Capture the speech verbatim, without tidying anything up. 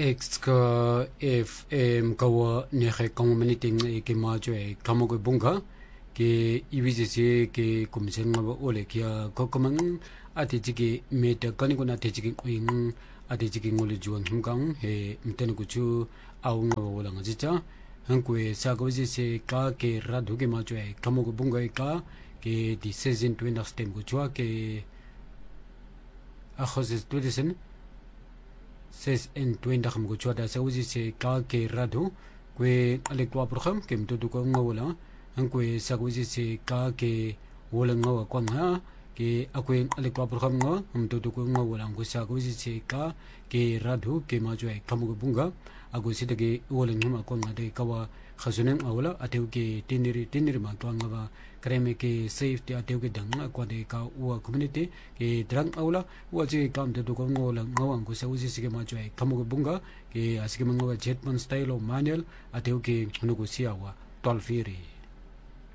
X ka F M kawa nehe community ke majo e kamogo bunga ke ibijese ke kumsenga ba ole kia kokomang ate jige meta kaniko na te jige kwing ate jige ngole juang himkang he mtene kuchu au nga wala nga jicha hankwe sagawjese ka ke radu ke majo e kamogo bunga ka ke di season twenty stem kuchwa ke akhoses tudesen ses en twenty kham ko chwada sa uji se ka ke radu kwe alekwa program kem to ko ngawla ang kwe sa uji se ka ke wala ngawa kwa nga ke akwe alekwa program nga um to ko ngawla ang sa uji se ka ke radu ke ma jwe kam ko bunga ago sita ke wala ngama kwa nga de kawa khasunen awla ateu ke tiniri tiniri ma to nga kreme ke safety ateu ke dang kwa de ka wa community ke drang awla wa je kam de ko ngola ngawang ko sa uji se ke ma jwe kam ko bunga ke asike mangawa jetman style o manual ateu ke nugo siawa tolfiri